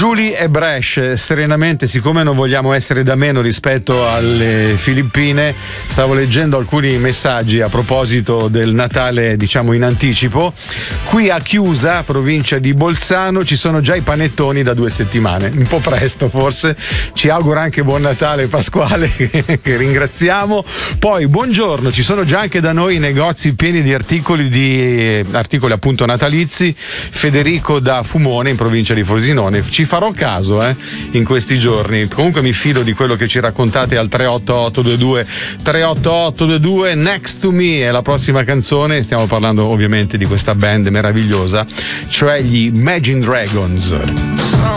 Julie e Bresh, serenamente, siccome non vogliamo essere da meno rispetto alle Filippine, stavo leggendo alcuni messaggi a proposito del Natale, diciamo in anticipo. Qui a Chiusa, provincia di Bolzano, ci sono già i panettoni da 2 settimane, un po' presto forse. Ci augura anche buon Natale Pasquale, che ringraziamo. Poi buongiorno, ci sono già anche da noi i negozi pieni di articoli appunto natalizi. Federico da Fumone, in provincia di Frosinone. Ci farò caso in questi giorni. Comunque mi fido di quello che ci raccontate al 38822. Next to Me è la prossima canzone. Stiamo parlando ovviamente di questa band meravigliosa, cioè gli Imagine Dragons.